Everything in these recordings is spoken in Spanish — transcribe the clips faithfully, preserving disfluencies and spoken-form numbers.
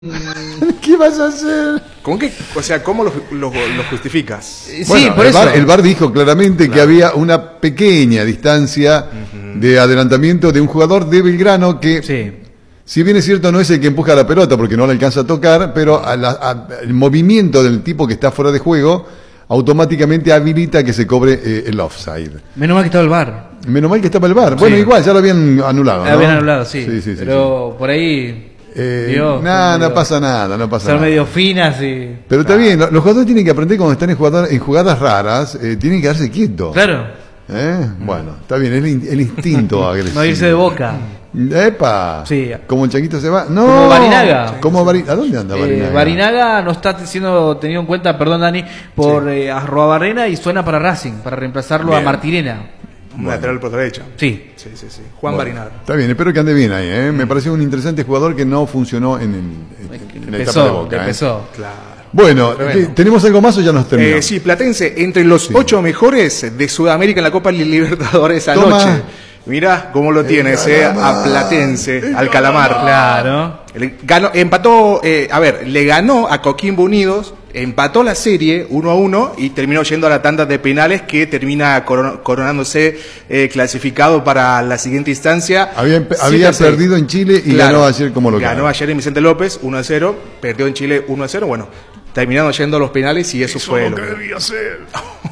¿Qué vas a hacer? ¿Con qué? O sea, ¿cómo lo, lo, lo justificas? Bueno, sí, por el eso. VAR, el VAR dijo claramente Claro. que había una pequeña distancia uh-huh. de adelantamiento de un jugador de Belgrano que, Sí. si bien es cierto, no es el que empuja la pelota porque no la alcanza a tocar, pero a la, a, el movimiento del tipo que está fuera de juego automáticamente habilita que se cobre eh, el offside. Menos mal que estaba el VAR. Menos mal que estaba el VAR. Bueno, Sí. igual, ya lo habían anulado, Lo ¿no? habían anulado, sí. Sí, sí, sí, pero sí. por ahí... Eh, Dios, nada, medio- no pasa nada, no pasa Son nada. medio finas y... Pero está bien, lo- los jugadores tienen que aprender cuando están en jugadas, en jugadas raras, eh, tienen que darse quietos. Claro, ¿Eh? Bueno, está bien, es el, in- el instinto agresivo. no irse de boca. ¡Epa! Sí. Como el Chaquito se va. ¡No! Como Barinaga. ¿Cómo Bari- ¿A dónde anda Barinaga? Eh, Barinaga no está siendo tenido en cuenta, perdón Dani, por sí. eh, Arroabarrena y suena para Racing, para reemplazarlo Bien. a Martirena. Un Bueno. lateral por derecha. Sí. Sí, sí, sí. Juan Bueno, Barinaga. está bien, espero que ande bien ahí. ¿eh? Me pareció un interesante jugador que no funcionó en, el, en la etapa de Empezó, Boca. ¿eh? empezó. Claro. Bueno, Tremendo. ¿te- ¿tenemos algo más o ya nos terminamos? Eh, sí, Platense, entre los Sí. ocho mejores de Sudamérica en la Copa Libertadores Toma. anoche. Mirá cómo lo tienes, eh, a Platense, al Calamar. Claro. Le ganó, empató, eh, a ver, le ganó a Coquimbo Unidos, empató la serie uno a uno y terminó yendo a la tanda de penales que termina coron- coronándose eh, clasificado para la siguiente instancia. Había, empe- siete había a seis. perdido en Chile y Claro. ganó ayer como local. Ganó ayer en Vicente López uno a cero, perdió en Chile uno a cero, bueno, terminaron yendo a los penales y eso, fue lo que debía ser.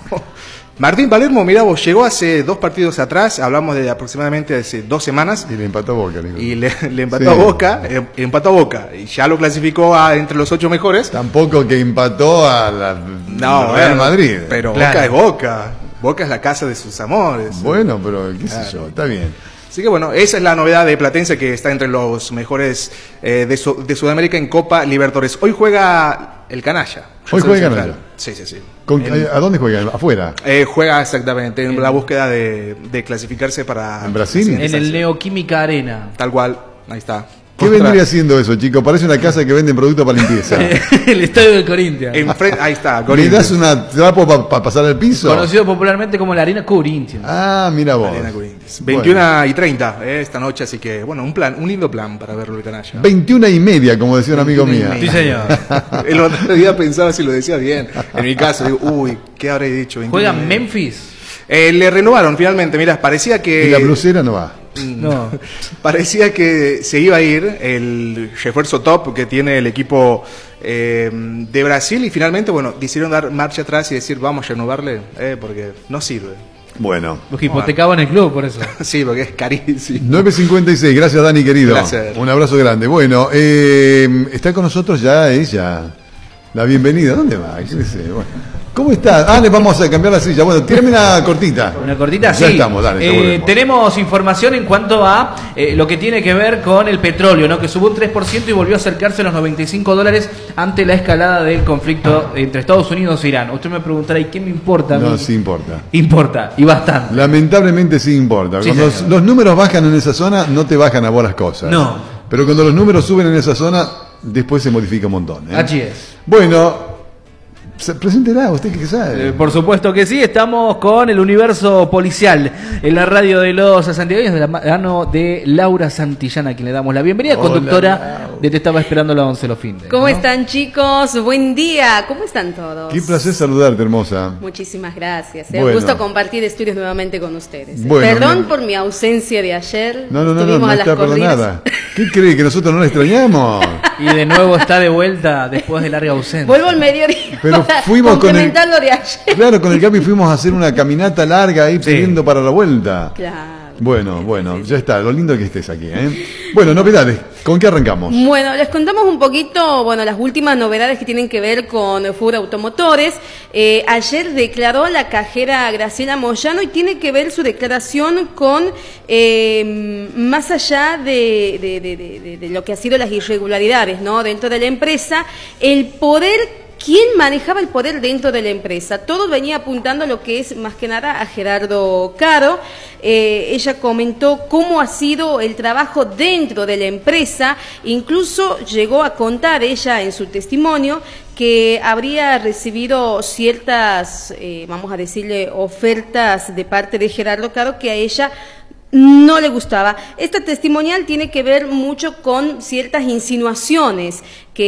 Martín Palermo, mirá vos, llegó hace dos partidos atrás, hablamos de aproximadamente hace dos semanas, Y le empató a Boca. Nico. y le, le empató Sí. a Boca, eh, empató a Boca, y ya lo clasificó a, entre los ocho mejores. Tampoco que empató a la No, Real bueno, Madrid. Pero Claro. Boca es Boca, Boca es la casa de sus amores. Bueno, pero qué sé yo, está bien. Así que bueno, esa es la novedad de Platense, que está entre los mejores eh, de, Su- de Sudamérica en Copa Libertadores. Hoy juega el Canalla. Hoy juega Central. Canalla. Sí, sí, sí. ¿Con- En- ¿A dónde juega? ¿Afuera? eh, juega exactamente en la búsqueda de, de clasificarse para... ¿En Brasil? la siguiente En el instancia. Neoquímica Arena. Tal cual, ahí está. ¿Qué Otra- vendría haciendo eso, chicos? Parece una casa que venden productos para limpieza. El estadio del Corinthians. Enfrente- ahí está, ¿Le Corinthians. das una trapo para pasar al piso? Conocido popularmente como la Arena Corinthians. Ah, mira vos. Arena Corinthians. veintiuna y treinta eh, esta noche, así que bueno, un plan, un lindo plan para verlo el Canalla. veintiuna y media, como decía un amigo veintiuna y mío. Sí, señor. El otro día pensaba si lo decía bien. En mi caso, digo, uy, ¿qué habré dicho? Juega veintiuna y media. Memphis. Eh, le renovaron finalmente, mira, parecía que... Y la blusera no va. No. Parecía que se iba a ir el refuerzo top que tiene el equipo eh, de Brasil y finalmente, bueno, decidieron dar marcha atrás y decir, vamos a renovarle, eh, porque no sirve. Bueno. Los hipotecaban el club, por eso. Sí, porque es carísimo. nueve cincuenta y seis, gracias Dani querido. Gracias. Un abrazo grande. Bueno, eh, está con nosotros ya ella. La bienvenida. ¿Dónde va? ¿Qué sé? Bueno. ¿Cómo está? Ah, le vamos a cambiar la silla. Bueno, tírame una cortita. Una cortita, Ya sí. estamos, dale, ya Eh, volvemos. tenemos información en cuanto a eh, lo que tiene que ver con el petróleo, ¿no? Que subió un tres por ciento y volvió a acercarse a los noventa y cinco dólares ante la escalada del conflicto entre Estados Unidos e Irán. Usted me preguntará, ¿y qué me importa a mí? No, sí importa. Importa, y bastante. Lamentablemente sí importa. Sí, Cuando los, señor. los números bajan en esa zona, no te bajan a vos las cosas. No. Pero cuando los números suben en esa zona, después se modifica un montón. ¿eh? Así es. Bueno, se- preséntela, usted que sabe. Eh, por supuesto que sí, estamos con el universo policial en la radio de los santiagueños de la mano de Laura Santillana, a quien le damos la bienvenida, Hola, conductora Laura. de Te Estaba Esperando la once los fines. ¿Cómo ¿no? están, chicos? Buen día. ¿Cómo están todos? Qué placer saludarte, hermosa. Muchísimas gracias. Es Bueno. un gusto compartir estudios nuevamente con ustedes. Bueno, Perdón no- por mi ausencia de ayer. No, no, no, no, Estuvimos no a las está corridas. perdonada. ¿Qué cree? ¿Que nosotros no la extrañamos? Y de nuevo está de vuelta después de larga ausencia. Vuelvo al mediodía Pero para fuimos con el- complementar lo de ayer. Claro, con el Capi fuimos a hacer una caminata larga ahí Sí. pidiendo para la vuelta. Claro. Bueno, bueno, ya está, lo lindo que estés aquí, ¿eh? Bueno, novedades, ¿con qué arrancamos? Bueno, les contamos un poquito, bueno, las últimas novedades que tienen que ver con Fura Automotores. Eh, ayer declaró la cajera Graciela Moyano y tiene que ver su declaración con, eh, más allá de, de, de, de, de lo que ha sido las irregularidades, ¿no? Dentro de la empresa, el poder. ¿Quién manejaba el poder dentro de la empresa? Todo venía apuntando a lo que es más que nada a Gerardo Caro. Eh, ella comentó cómo ha sido el trabajo dentro de la empresa, incluso llegó a contar ella en su testimonio que habría recibido ciertas, eh, vamos a decirle, ofertas de parte de Gerardo Caro que a ella no le gustaba. Esta testimonial tiene que ver mucho con ciertas insinuaciones que